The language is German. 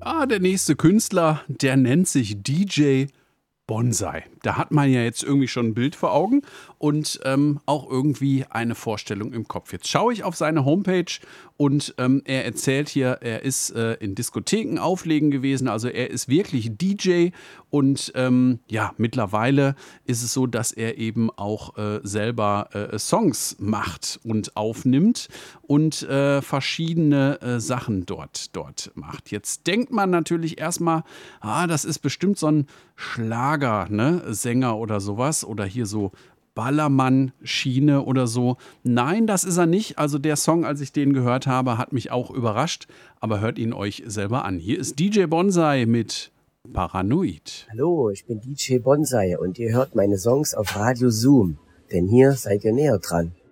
Der nächste Künstler, der nennt sich DJ Bonsai. Da hat man ja jetzt irgendwie schon ein Bild vor Augen und auch irgendwie eine Vorstellung im Kopf. Jetzt schaue ich auf seine Homepage und er erzählt hier, er ist in Diskotheken auflegen gewesen, also er ist wirklich DJ und mittlerweile ist es so, dass er eben auch selber Songs macht und aufnimmt und verschiedene Sachen dort macht. Jetzt denkt man natürlich erstmal, das ist bestimmt so ein Schlager, ne? Sänger oder sowas oder hier so Ballermann-Schiene oder so. Nein, das ist er nicht. Also der Song, als ich den gehört habe, hat mich auch überrascht. Aber hört ihn euch selber an. Hier ist DJ Bonsai mit Paranoid. Hallo, ich bin DJ Bonsai und ihr hört meine Songs auf Radio Zoom. Denn hier seid ihr näher dran.